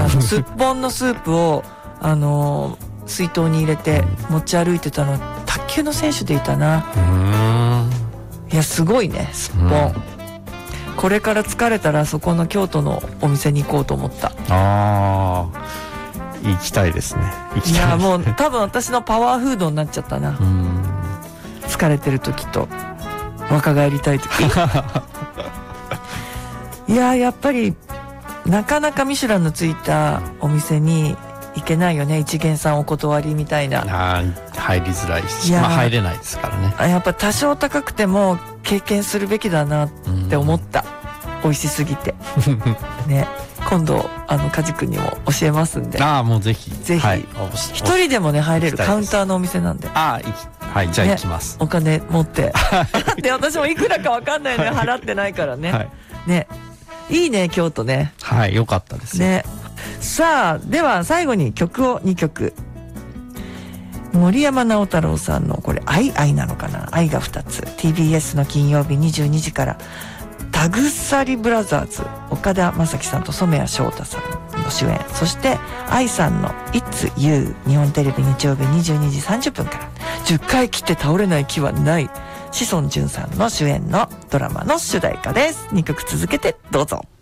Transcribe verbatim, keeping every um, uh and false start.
のすっぽんのスープをあの水筒に入れて持ち歩いてたの卓球の選手でいたな。 うーん、 いやすごいね、すっぽん、うん、これから疲れたらそこの京都のお店に行こうと思った。 ああ、行きたいですね。行きたいですね。 いやもう多分私のパワーフードになっちゃったな。うん、疲れてる時と若返りたい時いややっぱりなかなかミシュランのついたお店に行けないよね。一元さんお断りみたいな。 あ、入りづらいし、まあ入れないですからね。 やっぱ多少高くても経験するべきだなって思った、うん、美味しすぎてね。今度あの梶君にも教えますんで。 ああ、もうぜひぜひ、はい、一人でもね入れるカウンターのお店なんで。 ああ、はい、じゃあ行きます、 ね、お金持ってで私もいくらか分かんないのよ、払ってないからね、はい、ね、いいね京都ね。 はい、良かったですね。 さあでは最後に曲をにきょく。森山直太朗さんのこれ愛愛なのかな、愛がふたつ。 ティービーエス の金曜日にじゅうにじから田鎖ブラザーズ、岡田将生さんと染谷翔太さんの主演、そして愛さんの It's You、 日本テレビ日曜日にじゅうにじさんじゅっぷんからじゅっかい切って倒れない気はない志尊淳さんの主演のドラマの主題歌です。にきょく続けてどうぞ。